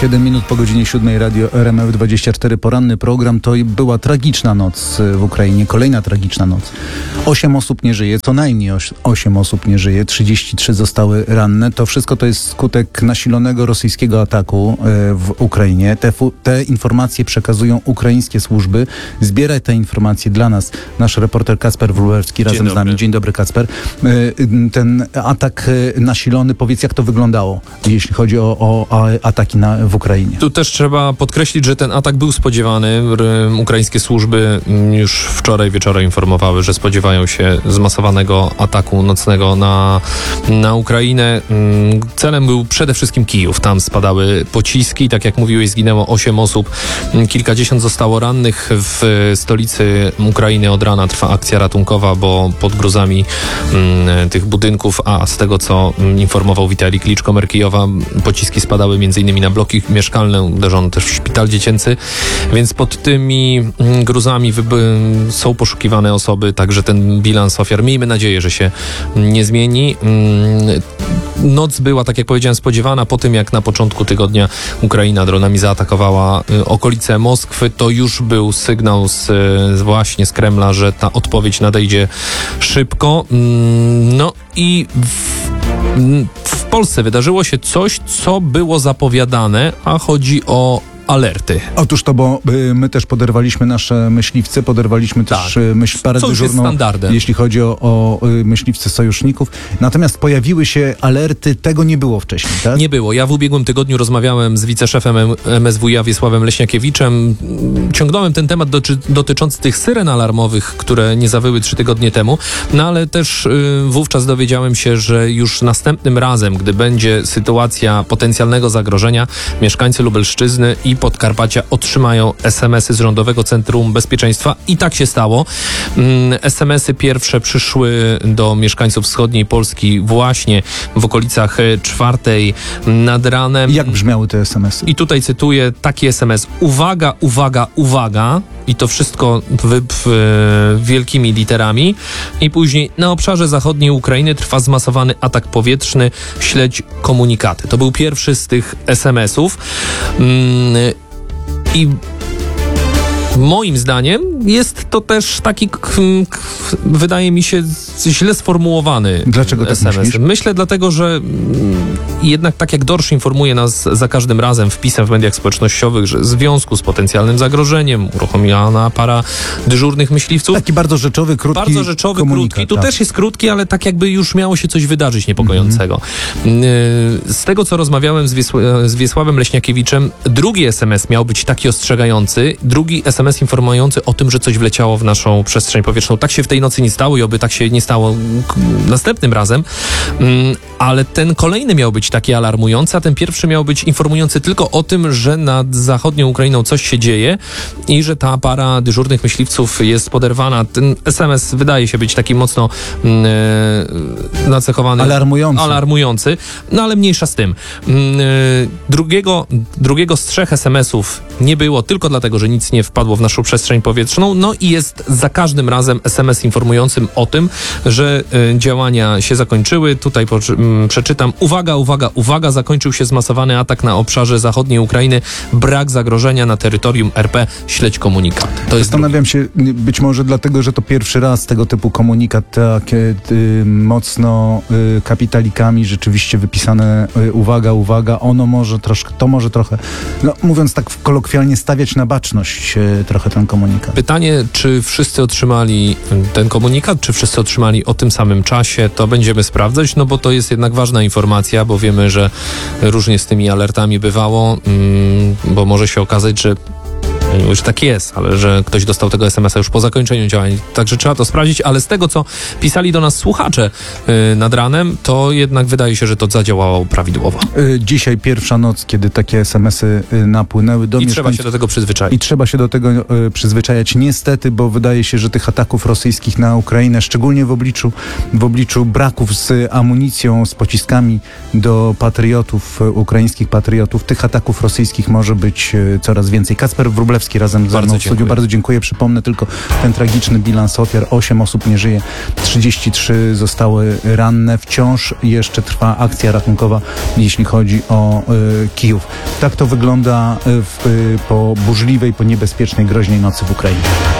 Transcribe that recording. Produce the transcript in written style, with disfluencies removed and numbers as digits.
7 minut po godzinie 7 Radio RMF24, poranny program. To była tragiczna noc w Ukrainie, kolejna tragiczna noc. 8 osób nie żyje, co najmniej 8 osób nie żyje, 33 zostały ranne. To wszystko to jest skutek nasilonego rosyjskiego ataku w Ukrainie. Te informacje przekazują ukraińskie służby. Zbiera te informacje dla nas nasz reporter Kacper Wróblewski razem z nami. Dzień dobry, Kacper. Ten atak nasilony, powiedz, jak to wyglądało, jeśli chodzi o ataki w Ukrainie. Tu też trzeba podkreślić, że ten atak był spodziewany. Ukraińskie służby już wczoraj wieczorem informowały, że spodziewają się zmasowanego ataku nocnego na Ukrainę. Celem był przede wszystkim Kijów. Tam spadały pociski. Tak jak mówiłeś, zginęło 8 osób. Kilkadziesiąt zostało rannych. W stolicy Ukrainy od rana trwa akcja ratunkowa, bo pod gruzami tych budynków, a z tego, co informował Witalij Kliczko, mer Kijowa, pociski spadały m.in. na bloki mieszkalne, uderzono też w szpital dziecięcy, więc pod tymi gruzami są poszukiwane osoby, także ten bilans ofiar, miejmy nadzieję, że się nie zmieni. Noc była, tak jak powiedziałem, spodziewana. Po tym, jak na początku tygodnia Ukraina dronami zaatakowała okolice Moskwy, to już był sygnał właśnie z Kremla, że ta odpowiedź nadejdzie szybko. No i w Polsce wydarzyło się coś, co było zapowiadane, a chodzi o alerty. Otóż to, bo my też poderwaliśmy nasze myśliwce, poderwaliśmy też parę dyżurną, jeśli chodzi o myśliwce sojuszników. Natomiast pojawiły się alerty, tego nie było wcześniej, tak? Nie było. Ja w ubiegłym tygodniu rozmawiałem z wiceszefem MSWiA Wiesławem Leśniakiewiczem. Ciągnąłem ten temat dotyczący tych syren alarmowych, które nie zawyły 3 tygodnie temu, no ale też wówczas dowiedziałem się, że już następnym razem, gdy będzie sytuacja potencjalnego zagrożenia, mieszkańcy Lubelszczyzny i Podkarpacia otrzymają SMS-y z Rządowego Centrum Bezpieczeństwa i tak się stało. SMS-y pierwsze przyszły do mieszkańców wschodniej Polski właśnie w okolicach 4 nad ranem. Jak brzmiały te SMS-y? I tutaj cytuję taki SMS: uwaga, uwaga, uwaga, i to wszystko wielkimi literami. I później: na obszarze zachodniej Ukrainy trwa zmasowany atak powietrzny, śledź komunikaty. To był pierwszy z tych SMS-ów. I moim zdaniem jest to też taki, wydaje mi się, źle sformułowany. Dlaczego tak SMS. myślisz? Myślę dlatego, że jednak tak jak Dorsz informuje nas za każdym razem wpisem w mediach społecznościowych, że w związku z potencjalnym zagrożeniem uruchomiona para dyżurnych myśliwców. Taki bardzo rzeczowy, krótki Bardzo rzeczowy, krótki. Tu też jest krótki, ale tak jakby już miało się coś wydarzyć niepokojącego. Z tego, co rozmawiałem z Wiesławem Leśniakiewiczem, drugi SMS miał być taki ostrzegający, drugi SMS informujący o tym, że coś wleciało w naszą przestrzeń powietrzną. Tak się w tej nocy nie stało i oby tak się nie stało następnym razem, ale ten kolejny miał być taki alarmujący, a ten pierwszy miał być informujący tylko o tym, że nad zachodnią Ukrainą coś się dzieje i że ta para dyżurnych myśliwców jest poderwana. Ten SMS wydaje się być taki mocno nacechowany. Alarmujący. No ale mniejsza z tym. Drugiego z 3 SMS-ów nie było tylko dlatego, że nic nie wpadło w naszą przestrzeń powietrzną. No i jest za każdym razem SMS informującym o tym, że działania się zakończyły. Tutaj przeczytam: uwaga, uwaga, uwaga, zakończył się zmasowany atak na obszarze zachodniej Ukrainy, brak zagrożenia na terytorium RP, śledź komunikat. Zastanawiam się, być może dlatego, że to pierwszy raz tego typu komunikat, takie mocno kapitalikami rzeczywiście wypisane, uwaga, uwaga, to może trochę, no mówiąc tak kolokwialnie, stawiać na baczność trochę ten komunikat. Pytanie, czy wszyscy otrzymali ten komunikat, czy wszyscy otrzymali o tym samym czasie, to będziemy sprawdzać, no bo to jest jednak ważna informacja, bo wiemy, że różnie z tymi alertami bywało, bo może się okazać, że już tak jest, ale że ktoś dostał tego SMS-a już po zakończeniu działań. Także trzeba to sprawdzić, ale z tego, co pisali do nas słuchacze nad ranem, to jednak wydaje się, że to zadziałało prawidłowo. Dzisiaj pierwsza noc, kiedy takie SMS-y napłynęły do mieszkańców. Trzeba się do tego przyzwyczaić. I trzeba się do tego przyzwyczajać niestety, bo wydaje się, że tych ataków rosyjskich na Ukrainę, szczególnie w obliczu braków z amunicją, z pociskami do patriotów, ukraińskich patriotów, tych ataków rosyjskich może być coraz więcej. Kacper Wróblewski Zalewski razem ze mną w studiu. Bardzo dziękuję. Przypomnę tylko ten tragiczny bilans ofiar. 8 osób nie żyje, 33 zostały ranne. Wciąż jeszcze trwa akcja ratunkowa, jeśli chodzi o Kijów. Tak to wygląda po burzliwej, po niebezpiecznej, groźnej nocy w Ukrainie.